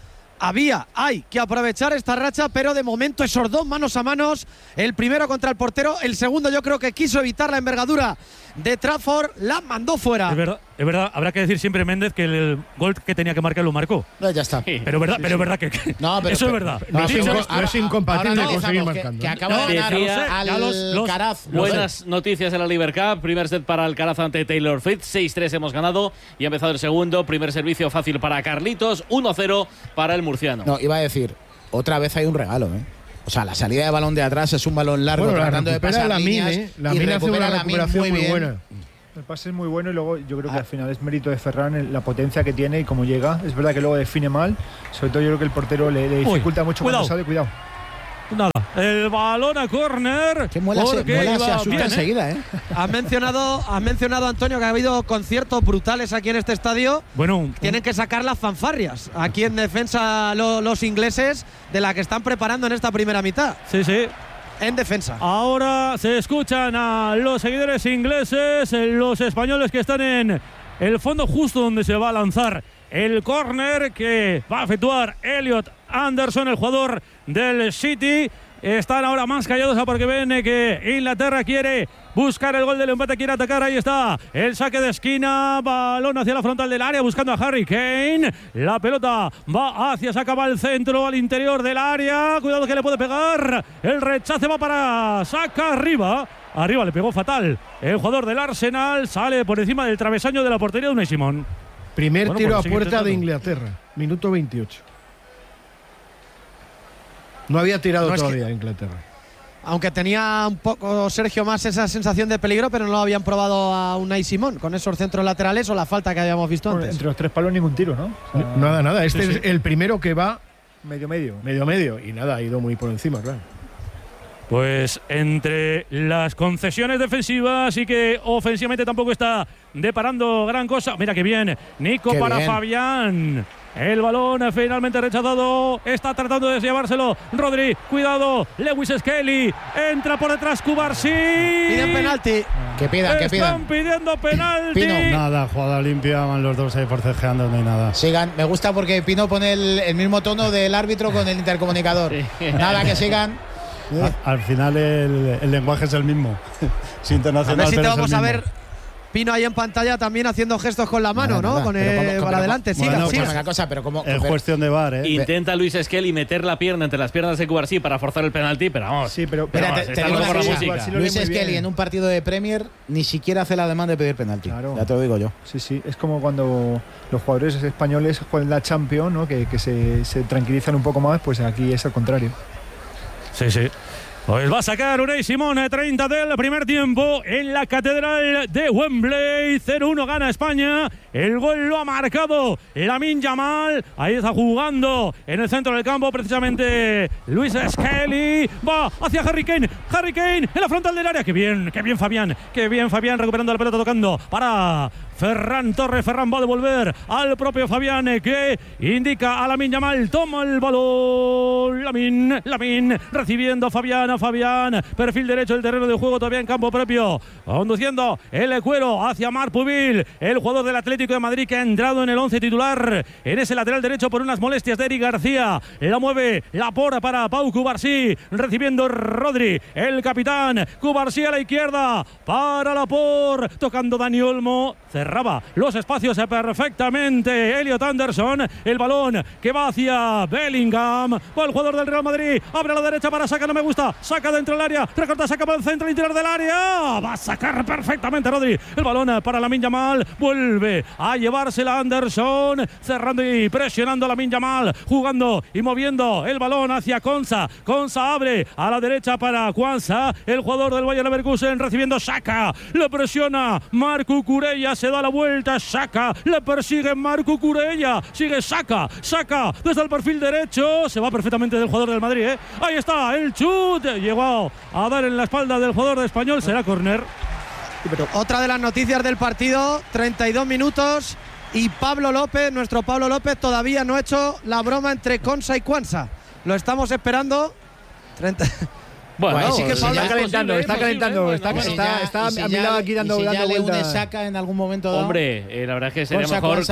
Hay que aprovechar esta racha, pero de momento esos dos manos a manos, el primero contra el portero, el segundo yo creo que quiso evitar la envergadura de Trafford, la mandó fuera. Es verdad, habrá que decir siempre, Méndez, que el gol que tenía que marcar lo marcó. Ya está. Pero es verdad que eso es verdad. No es incompatible conseguir marcando. Que acaba de ganar Alcaraz. Buenas noticias en la Oliver Cup. Primer set para Alcaraz ante Taylor Fritz. 6-3 hemos ganado y ha empezado el segundo. Primer servicio fácil para Carlitos. 1-0 para el murciano. No, iba a decir, otra vez hay un regalo, O sea, la salida de balón de atrás es un balón largo, tratando de pasar líneas, la Mine hace una recuperación muy buena. El pase es muy bueno, y luego yo creo que al final es mérito de Ferran la potencia que tiene y cómo llega. Es verdad que luego define mal, sobre todo yo creo que el portero le dificulta mucho cuando sale. Cuidado. Nada, el balón a córner. Que Muela se asusta enseguida, Has mencionado, Antonio, que ha habido conciertos brutales aquí en este estadio. Bueno, tienen que sacar las fanfarrias aquí en defensa los ingleses de la que están preparando en esta primera mitad. Sí. En defensa. Ahora se escuchan a los seguidores ingleses, los españoles que están en el fondo justo donde se va a lanzar el córner que va a efectuar Elliot Anderson, el jugador del City. Están ahora más callados porque ven que Inglaterra quiere buscar el gol del empate, quiere atacar. Ahí está el saque de esquina, balón hacia la frontal del área buscando a Harry Kane. La pelota va hacia, saca al centro, al interior del área. Cuidado que le puede pegar. El rechace va para saca arriba. Arriba le pegó fatal el jugador del Arsenal. Sale por encima del travesaño de la portería de Unai Simón. Primer tiro a puerta de Inglaterra, minuto 28. No había tirado todavía Inglaterra. Aunque tenía un poco Sergio más esa sensación de peligro, pero no lo habían probado a Unai Simón con esos centros laterales o la falta que habíamos visto antes. Entre los tres palos ningún tiro, ¿no? O sea, nada. Este es el primero que va medio. Y nada, ha ido muy por encima, claro. Pues entre las concesiones defensivas y que ofensivamente tampoco está deparando gran cosa. Mira que bien, Nico para Fabián. El balón finalmente rechazado. Está tratando de llevárselo Rodri. Cuidado, Lewis Skelly. Entra por detrás Cubarsí. Piden penalti. Que pidan. Están pidiendo penalti. Pino. Nada, jugada limpia. Van los dos ahí forcejeando, no hay nada. Sigan. Me gusta porque Pino pone el mismo tono del árbitro con el intercomunicador. Nada, que sigan. Al final el lenguaje es el mismo. Es internacional. A ver si te vamos a ver Pino ahí en pantalla también haciendo gestos con la mano, ¿no? Con para adelante, siga. Una cosa, pero como es cuestión de VAR, ¿eh? Intenta Luis Skelly meter la pierna entre las piernas de Cubarsí para forzar el penalti, pero vamos. Sí, pero te digo una cosa, Luis Skelly en un partido de Premier ni siquiera hace la demanda de pedir penalti. Claro. Ya te lo digo yo. Sí, es como cuando los jugadores españoles juegan la Champions, ¿no? Que se tranquilizan un poco más, pues aquí es al contrario. Sí. Pues va a sacar Unai Simón, 30 del primer tiempo en la Catedral de Wembley. 0-1 gana España. El gol lo ha marcado Lamine Yamal. Ahí está jugando en el centro del campo precisamente Luis Skelly. Va hacia Harry Kane. Harry Kane en la frontal del área. Qué bien Fabián. Qué bien Fabián recuperando la pelota, tocando para Ferran Torres. Ferran va a devolver al propio Fabián, que indica a Lamine Yamal. Toma el balón. Lamine recibiendo a Fabián. Perfil derecho del terreno de juego, todavía en campo propio. Conduciendo el cuero hacia Marc Pubil, el jugador del Atlético de Madrid, que ha entrado en el 11 titular en ese lateral derecho por unas molestias de Eric García. La mueve Laporte para Pau Cubarsí, recibiendo Rodri, el capitán. Cubarsí a la izquierda para Laporte, tocando Dani Olmo. Cerraba los espacios perfectamente Elliot Anderson. El balón que va hacia Bellingham. Va el jugador del Real Madrid. Abre a la derecha para Saka, no me gusta. Saca dentro del área. Recorta, saca para el centro interior del área. Va a sacar perfectamente Rodri. El balón para Lamine Yamal. Vuelve a llevársela Anderson. Cerrando y presionando a Lamine Yamal. Jugando y moviendo el balón hacia Konsa. Konsa abre a la derecha para Kwanza. El jugador del Bayer Leverkusen recibiendo Saka. Le presiona Marc Cucurella. Se da la vuelta. Saka. Le persigue Marc Cucurella. Sigue Saka. Saka desde el perfil derecho. Se va perfectamente del jugador del Madrid. Ahí está el chut. Llegó a dar en la espalda del jugador de Español. Será córner. Otra de las noticias del partido. 32 minutos. Y Pablo López, nuestro Pablo López, todavía no ha hecho la broma entre Konsa y Kwanza. Lo estamos esperando. 30. Bueno, sí que Pablo está calentando, está a mi lado aquí dando vueltas. Si ya le une Saka en algún momento dado. Hombre, la verdad es que sería mejor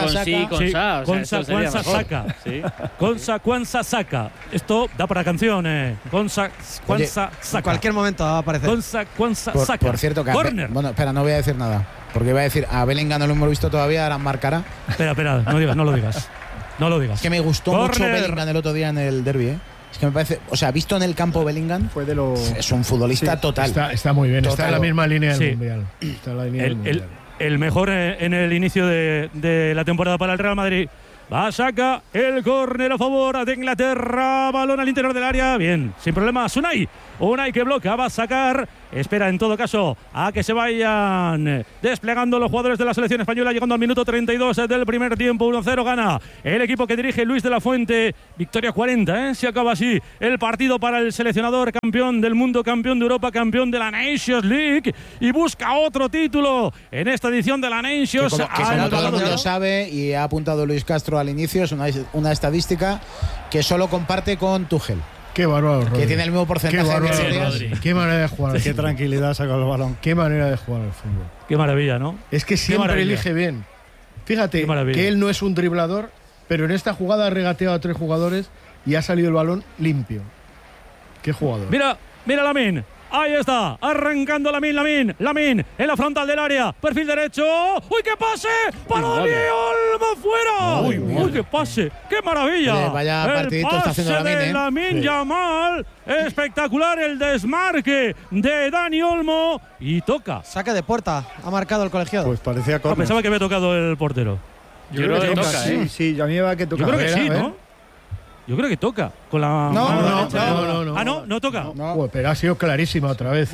Konsa, Kwanza, Saka. Konsa, Kwanza, Saka. Esto da para canción, Konsa, Kwanza, Saka. En cualquier momento va a aparecer. Konsa, Kwanza, Saka. Por cierto, que corner. Bueno, espera, no voy a decir nada. Porque iba a decir, a Bellingham no lo hemos visto todavía, ahora marcará. Espera, no lo digas. Es que me gustó mucho Bellingham el otro día en el derbi, Es que me parece, o sea, visto en el campo Bellingham, es un futbolista total. Está muy bien, total. está en la misma línea del Mundial. Está en la línea del Mundial. El mejor en el inicio de la temporada para el Real Madrid. Va Saka, el córner a favor de Inglaterra, balón al interior del área, bien, sin problemas, Unai que bloquea, va a sacar, espera en todo caso a que se vayan desplegando los jugadores de la selección española, llegando al minuto 32 del primer tiempo. 1-0 gana el equipo que dirige Luis de la Fuente, victoria 40, se acaba así el partido para el seleccionador, campeón del mundo, campeón de Europa, campeón de la Nations League, y busca otro título en esta edición de la Nations. Que como todo el mundo sabe, y ha apuntado Luis Castro al inicio, es una estadística que solo comparte con Tuchel. Qué bárbaro, Rodri. Que tiene el mismo porcentaje de Rodri. Qué manera de jugar. Qué tranquilidad saca el balón. Qué manera de jugar al fútbol. Qué maravilla, ¿no? Es que siempre elige bien. Fíjate que él no es un driblador, pero en esta jugada ha regateado a 3 jugadores y ha salido el balón limpio. Qué jugador. Mira Lamine. Ahí está, arrancando Lamine en la frontal del área, perfil derecho. ¡Uy, qué pase! ¡Para Dani Olmo fuera! ¡Uy, qué pase! ¡Qué maravilla! Vaya partidito está haciendo Lamine Yamal. Espectacular el desmarque de Dani Olmo. Y toca. Saque de puerta, ha marcado el colegiado. Pues parecía córner. Pensaba que había tocado el portero. Yo creo que toca, Sí, a mí me va que toca. Yo creo que sí, ¿no? Yo creo que toca con la no. No toca. No. Pero ha sido clarísima otra vez.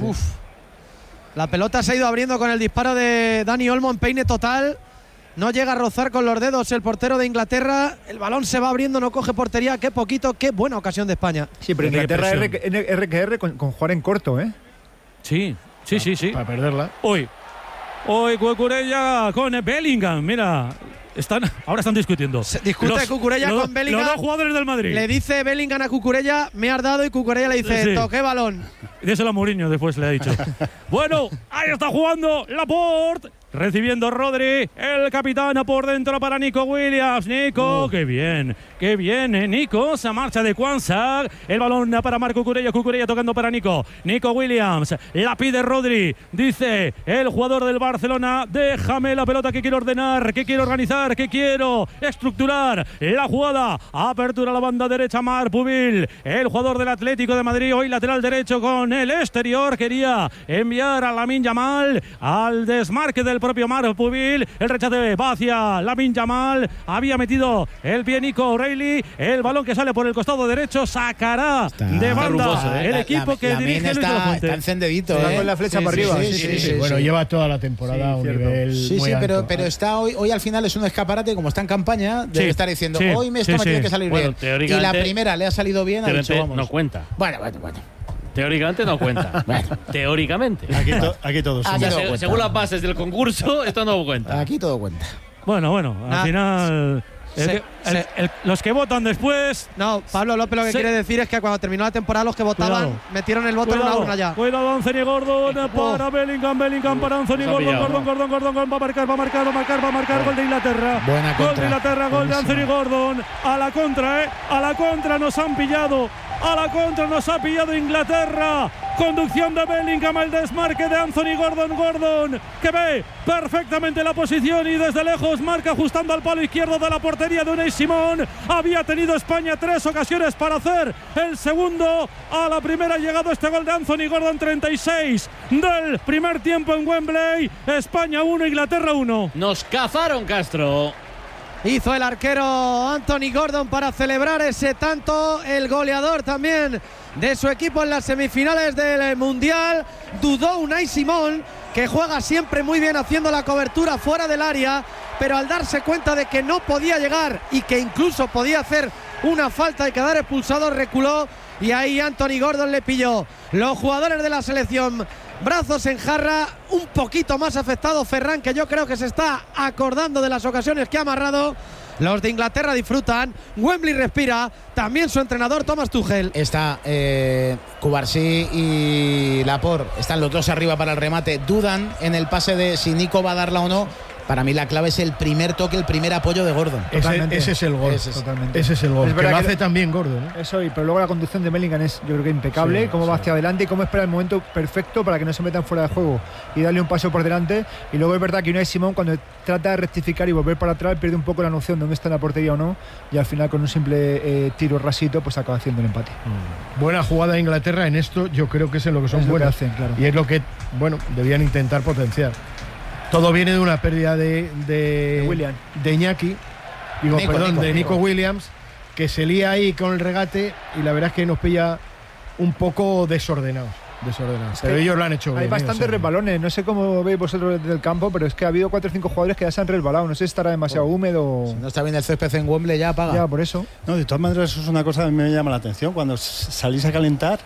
La pelota se ha ido abriendo con el disparo de Dani Olmo en peine total. No llega a rozar con los dedos el portero de Inglaterra. El balón se va abriendo, no coge portería. Qué poquito, qué buena ocasión de España. Sí, pero Inglaterra RQR con jugar en corto, Sí. Para perderla. Hoy Cucurella con Bellingham, mira. Ahora están discutiendo. Discute Cucurella con Bellingham. Los 2 jugadores del Madrid. Le dice Bellingham a Cucurella, me has dado, y Cucurella le dice, toqué balón. Díselo a Mourinho, después le ha dicho. Bueno, ahí está jugando Laporte. recibiendo Rodri, el capitán por dentro para Nico Williams. Nico, qué bien, Nico, se marcha de Kwanzaa, el balón para Marc Cucurella tocando para Nico Williams, la pide Rodri, dice el jugador del Barcelona, déjame la pelota que quiero ordenar, que quiero organizar, que quiero estructurar la jugada, apertura a la banda derecha Marc Pubil, el jugador del Atlético de Madrid, hoy lateral derecho con el exterior, quería enviar a Lamine Yamal al desmarque del propio Marc Pubil, el rechace va hacia Lamine Yamal, había metido el pie Nico O'Reilly, el balón que sale por el costado derecho, sacará de banda el equipo que dirige Luis de la Fuente. Está encendidito, con la flecha para arriba. Bueno, lleva toda la temporada a un nivel muy alto. Pero está hoy al final es un escaparate, como está en campaña, de estar diciendo, hoy esto me tiene que salir bien. Y la primera le ha salido bien, ha dicho, vamos. No cuenta. Bueno. Teóricamente no cuenta. Teóricamente. Aquí todo suma. Según las bases del concurso, esto no cuenta. Aquí todo cuenta. Bueno, al final... los que votan después. No, Pablo López lo que quiere decir es que cuando terminó la temporada los que votaban metieron el voto en una urna ya. Cuidado Anthony Gordon para Bellingham para Anthony Gordon, va a marcar gol de Inglaterra. Buena contra. Gol de Inglaterra, gol de Anthony Gordon. A la contra nos han pillado. Nos ha pillado Inglaterra. Conducción de Bellingham, el desmarque de Anthony Gordon, que ve perfectamente la posición y desde lejos marca ajustando al palo izquierdo de la portería de Unai Simón. Había tenido España 3 ocasiones para hacer el segundo. A la primera ha llegado este gol de Anthony Gordon, 36 del primer tiempo en Wembley. España 1, Inglaterra 1. Nos cazaron, Castro. Hizo el arquero Anthony Gordon para celebrar ese tanto, el goleador también de su equipo en las semifinales del Mundial. Dudó Unai Simón, que juega siempre muy bien haciendo la cobertura fuera del área, pero al darse cuenta de que no podía llegar y que incluso podía hacer una falta y quedar expulsado, reculó y ahí Anthony Gordon le pilló. Los jugadores de la selección, brazos en jarra, un poquito más afectado Ferran, que yo creo que se está acordando de las ocasiones que ha amarrado. Los de Inglaterra disfrutan, Wembley respira, también su entrenador Thomas Tuchel. Está Cubarsí y Laporte, están los dos arriba para el remate, dudan en el pase de si Nico va a darla o no. Para mí la clave es el primer toque, el primer apoyo de Gordon. Ese es el gol. Ese es el gol. Que lo hace también Gordon. Eso, pero luego la conducción de Bellingham es, yo creo que impecable. Cómo va hacia adelante y cómo espera el momento perfecto para que no se metan fuera de juego y darle un paso por delante. Y luego es verdad que Unai Simón, cuando trata de rectificar y volver para atrás, pierde un poco la noción de dónde está la portería o no. Y al final, con un simple tiro rasito, pues acaba haciendo el empate. Buena jugada de Inglaterra en esto, yo creo que es en lo que son buenas. Claro. Y es lo que, debían intentar potenciar. Todo viene de una pérdida de Iñaki, de Nico Williams, que se lía ahí con el regate y la verdad es que nos pilla un poco desordenados. Pero ellos lo han hecho bien. Hay bastantes resbalones, no sé cómo veis vosotros desde el campo, pero es que ha habido 4 o 5 jugadores que ya se han resbalado. No sé si estará demasiado húmedo. Si no está bien el césped en Wembley, ya apaga. Ya, por eso. No, de todas maneras, eso es una cosa que me llama la atención. Cuando salís a calentar,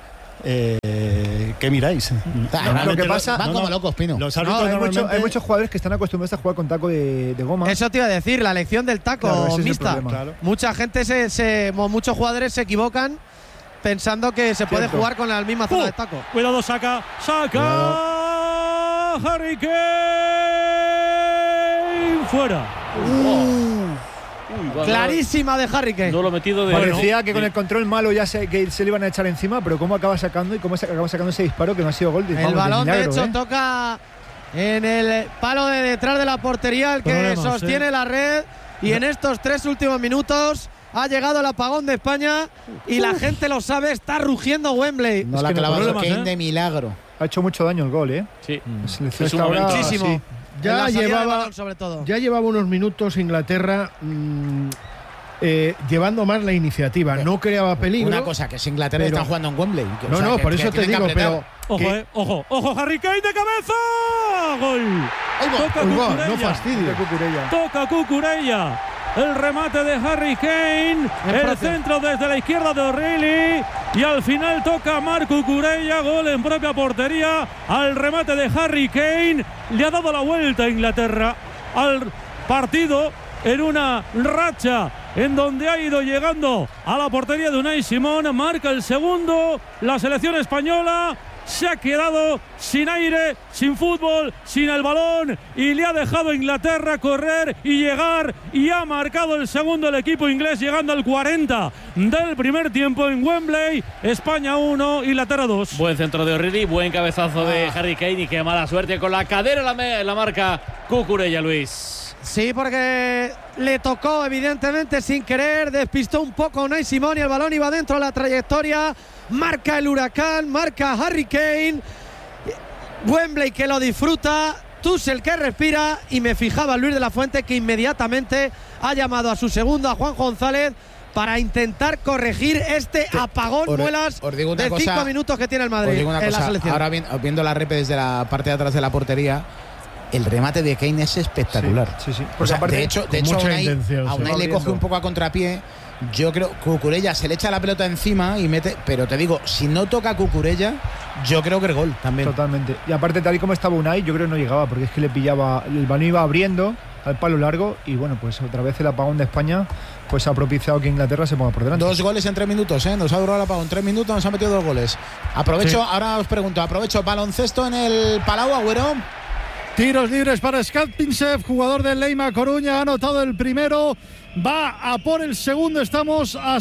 ¿qué miráis? Lo que pasa, van como locos, Pino. Hay muchos jugadores que están acostumbrados a jugar con taco de goma. Eso te iba a decir, la elección del taco mixta. Mucha gente, muchos jugadores se equivocan pensando que se puede jugar con la misma zona de taco. Cuidado, saca Harry Kane, fuera. Clarísima de Harry Kane. No lo metido de. Parecía que con el control malo ya que se le iban a echar encima, pero cómo acaba sacando acaba sacando ese disparo que no ha sido gol. El balón de hecho toca en el palo de detrás de la portería, el que sostiene la red, y en estos 3 últimos minutos ha llegado el apagón de España y la gente lo sabe, está rugiendo Wembley. No la ha clavado Kane de milagro. Ha hecho mucho daño el gol, Sí. Es muchísimo. Sí. Ya llevaba unos minutos Inglaterra llevando más la iniciativa. No creaba peligro. Una cosa, que si Inglaterra está jugando en Wembley. Por eso te digo, pero... Ojo, Harry Kane de cabeza. ¡Gol! Toca Cucurella. No fastidia. Toca Cucurella. El remate de Harry Kane, el centro desde la izquierda de O'Reilly y al final toca Marc Cucurella, gol en propia portería al remate de Harry Kane. Le ha dado la vuelta a Inglaterra al partido en una racha en donde ha ido llegando a la portería de Unai Simón. Marca el segundo la selección española. se ha quedado sin aire, sin fútbol, sin el balón y le ha dejado a Inglaterra correr y llegar, y ha marcado el segundo el equipo inglés llegando al 40 del primer tiempo en Wembley. España 1, Inglaterra 2. Buen centro de O'Reilly, buen cabezazo de Harry Kane y qué mala suerte con la cadera la marca Cucurella, Luis. Sí, porque le tocó evidentemente sin querer, despistó un poco Unai Simón y el balón iba dentro de la trayectoria. Marca el Huracán, marca Harry Kane. Wembley que lo disfruta, Tuchel que respira, y me fijaba Luis de la Fuente que inmediatamente ha llamado a su segundo, a Juan González, para intentar corregir este apagón muelas de 5 minutos que tiene el Madrid en la selección. Ahora viendo la repe desde la parte de atrás de la portería, el remate de Kane es espectacular. Sí. O sea, de hecho a Unai le coge un poco a contrapié. Yo creo que Cucurella se le echa la pelota encima y mete, pero te digo, si no toca Cucurella, yo creo que el gol también. Totalmente. Y aparte, tal y como estaba Unai, yo creo que no llegaba, porque es que le pillaba, el balón iba abriendo al palo largo y bueno, pues otra vez el apagón de España pues ha propiciado que Inglaterra se ponga por delante. 2 goles en 3 minutos, nos ha durado el apagón 3 minutos, nos han metido 2 goles. Ahora os pregunto, baloncesto en el Palau, Agüero. Tiros libres para Scott Pinsef, jugador del Leima Coruña, ha anotado el primero, va a por el segundo, estamos a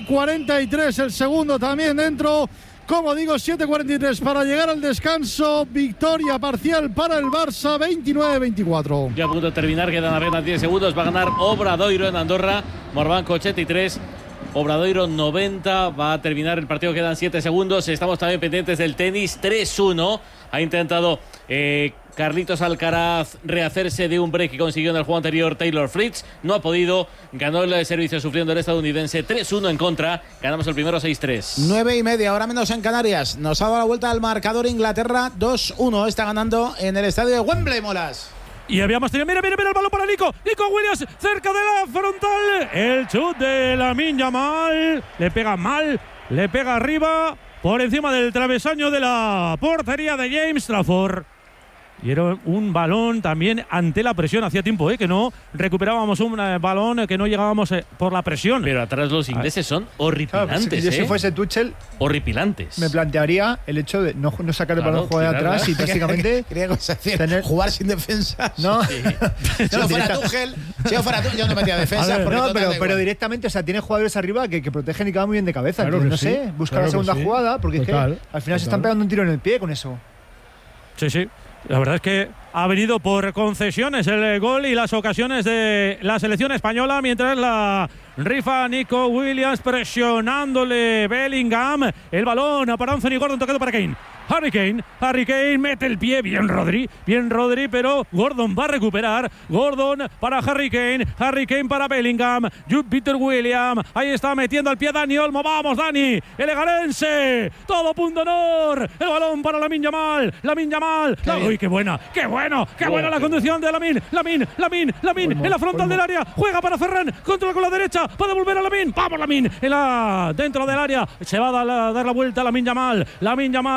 7:43, el segundo también dentro. Como digo, 7:43 para llegar al descanso. Victoria parcial para el Barça, 29-24. Ya a punto de terminar, quedan apenas 10 segundos. Va a ganar Obradoiro en Andorra. Morbanco 83. Obradoiro 90. Va a terminar el partido, quedan 7 segundos. Estamos también pendientes del tenis. 3-1. Ha intentado Carlitos Alcaraz rehacerse de un break que consiguió en el juego anterior Taylor Fritz. No ha podido. Ganó el servicio sufriendo el estadounidense. 3-1 en contra. Ganamos el primero 6-3. 9:30, ahora menos en Canarias. Nos ha dado la vuelta al marcador Inglaterra. 2-1. Está ganando en el estadio de Wembley, Molas. Y habíamos tenido, mira el balón para Nico Williams, cerca de la frontal. El chut de Lamine Yamal. Le pega mal, le pega arriba, por encima del travesaño de la portería de James Trafford. Y era un balón también ante la presión. Hacía tiempo que no recuperábamos un balón, que no llegábamos por la presión. Pero atrás los ingleses son horripilantes. Claro, si fuese Tuchel, horripilantes. Me plantearía el hecho de no sacar el balón, jugar de atrás y básicamente jugar sin defensas. No, si no fuera Tuchel, yo no metía defensas. Pero directamente, o sea, tiene jugadores arriba que protegen y quedan muy bien de cabeza. Claro, no sé, buscar la segunda jugada, porque es que al final se están pegando un tiro en el pie con eso. Sí. La verdad es que ha venido por concesiones el gol y las ocasiones de la selección española, mientras la rifa Nico Williams presionándole Bellingham. El balón para Anthony Gordon, tocado para Kane. Harry Kane mete el pie, bien Rodri, pero Gordon va a recuperar. Gordon para Harry Kane para Bellingham, Peter Williams, ahí está metiendo el pie Dani Olmo. Vamos Dani, el leganense, todo punto honor. El balón para Lamine Yamal. Uy, qué buena la conducción de Lamine en la frontal del área, juega para Ferran, controla con la derecha, va a devolver a Lamine. Vamos Lamine, dentro del área, se va a dar la vuelta Lamine Yamal.